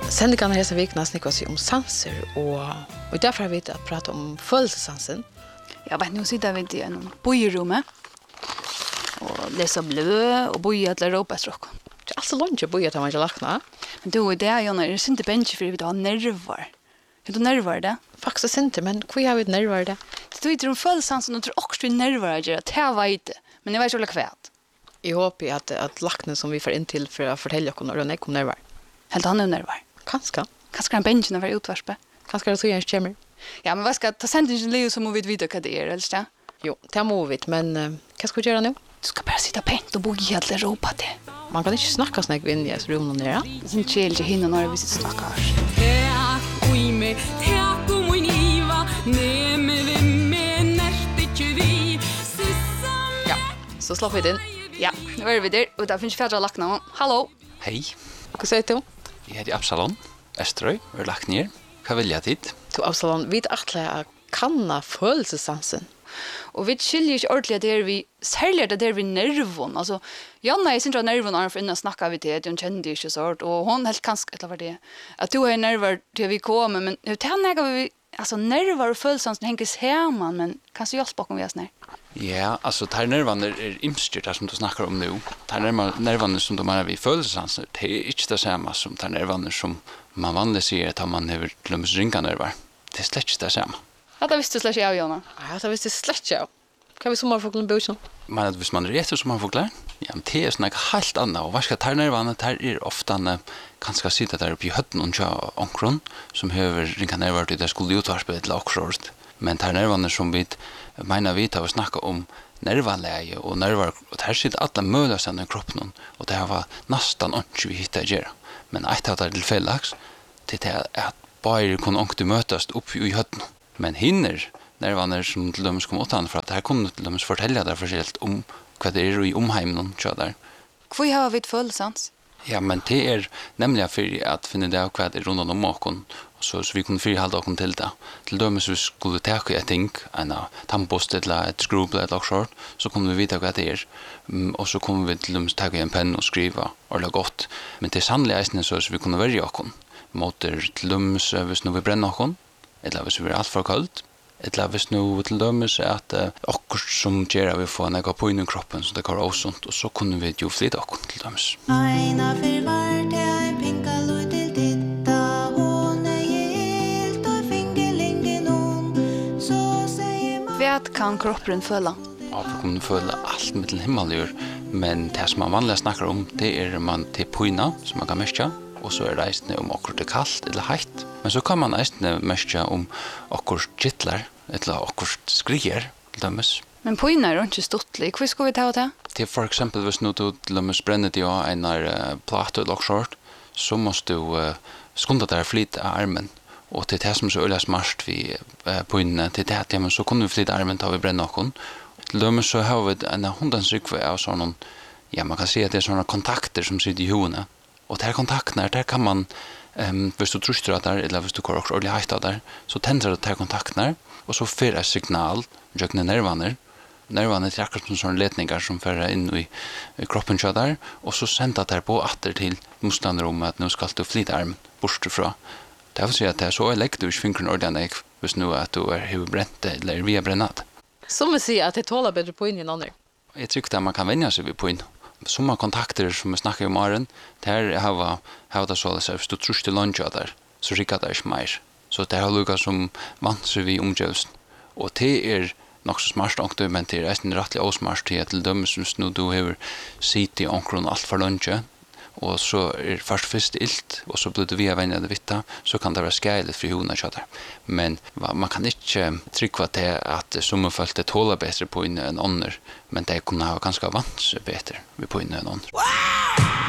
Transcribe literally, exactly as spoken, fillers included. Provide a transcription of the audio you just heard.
Sändningarna här så vikna snickar sig om sanser och och därför har vi att prata om födelsesansen. Jag vet nu sitter vi i en bojerummet och läser blö och bojer till råpastråk. Det är alltså långt att boja att man inte lakna. Men då är det jag när det är inte bench för vi har nerver. Hur du nerver det? Faktiskt inte, men hur har vi nerver det? Det är inte om födelsesansen och tror också vi nerver att göra. Det var inte. Men det var så kvärt. Jag hoppas att att laknen som vi får in till för att fortälja oss när det kommer nerver. Helt han nerver. Kanske. Kanske en bench när vi utvarspe. Kanske det så jag kommer. Ja, men vad ska ta sändningen Leo som vi vet vad det är, eller så? Jo, det må vi, men uh, vad ska vi göra nu? Du ska bara sitta pent och boja eller ropa det. Man kan inte snacka såna här i rummen ner. Det är inte chill till hinna när vi sitter snackar. Ja, så slår vi in. Ja, nu är vi där och där finns färre lackna. Hallå. Hej. Vad säger du? Jag heter Absalon Estrøy, är lagt ner. Vad vill jag dit? Du Absalon, vid att kanna födelsesansen. Och vi skiljer inte ordentligt där vi särskilt det där vi nervon. Alltså Janna är inte nervon när för innan snacka vi till hon kände inte så hårt och hon helt kanske eller vad det att du har nerver till vi kommer men nu tänker vi alltså nerver och födelsesansen hänger samman men kanske jag bakom vi är snär. Ja, alltså tar nervarna är imstyrt där som du snackar om nu. Tar nervarna som de har vid födelsesansen det är inte det samma som tar nervarna som man vanligt ser att man har glömt ringa nerver. Det är slett inte det samma. Ja, det visste släck jag, Jonna. Ja, det visste släck jag. Kan vi sommarfåglen bösen? Men att hvis man reser sommarfåglar, ja, men det är såna helt annat. Och vad ska ta nervarna där är ofta kanske sitta där uppe i hötten och köra onkron som behöver ringa nerver till det skulle utvarspe till oxort. Men tar nervarna som vi menar vi tar och snacka om nervaläge och nervar och här sitter alla möjliga i kroppen och det var nästan inte vi hittar gera. Men ett av det tillfällax det är att bara kunna ångte mötas upp i hötten. Men hinner nervarna som till dem kommer åt för att det här kommer till dem fortälja där förskilt om vad det är i omheimen så där. Vad har vi ett födelsans? Ja, men det är nämligen för att finna det av vad det är runt om makon så så vi kunde förhålla oss till det. Till dem så skulle ta ett ting en tandborste eller ett skruvblad eller short så kommer vi veta vad det är. Och så kommer vi till dem ta en penna och skriva eller gott. Men det är sannolikt så så vi kunde välja oss mot till dem så hvis nu vi bränner oss eller hvis vi är allt för kallt. Eller hvis nu till dømes er at uh, akkurat som gjør vi får en på innen kroppen så det går åsunt og så kunne vi jo flytte akkurat til dømes. Aina för vart jag pinka lite till titta hon är helt och fingerlingen om så säger man Vad kan kroppen føla? Ja, vi kommer føle allt med til himmel men det som man vanligt snackar om det är man till poina som man kan märka och så är det reisende om akkurat det kallt eller heitt. Men så kan man reisende märka om akkurat kittlar eller akkurat skriger til dømes. Men poina är inte stottlig. Hur ska vi ta det? Det är för exempel hvis nu du till dømes bränner dig av en uh, plato eller short så måste du uh, skunda där flytta armen. Och det är det som är så öliga smart vi uh, poina till det här men så kunde vi flytta armen ta vi bränna okon. Till dømes så har vi en hundens rykve av sådana ja man kan se att det är sådana kontakter som sitter i huvudet. Och där kontakterna där kan man ehm hvis du trustar att där eller hvis du går också ordentligt heitt där så tänder det där kontakterna och så får det signal jökna nervarna nervarna är akkurat som sån ledningar som för in i, i kroppen så där och så sänder det på åter till motståndarrummet att nu ska du flytta armen bort ifrån. Det vill säga att det är så lätt du finker ordentligt hvis nu att du är huvudbränt eller via brännat. Som vi säger att det tålar bättre på in än andra. Jag tycker att man kan vänja sig vid på in. Somma kontakter som vi snackar om morgon, där har har det så att du trust till lunch där så rikar det inte mer. Så det har lukat som vant sig vi omgivs. Och det är nog så smart och det men det är en rättlig osmart till till dömes som nu du har sitt i onkron allt för lunch och så är först först ilt och så blir det via vänner det vitta så kan det vara skärligt för hona chatter. Men man kan inte trycka det att som folk det tålar bättre på in än andra men det kunde ha ganska vant sig bättre vi på in än andra.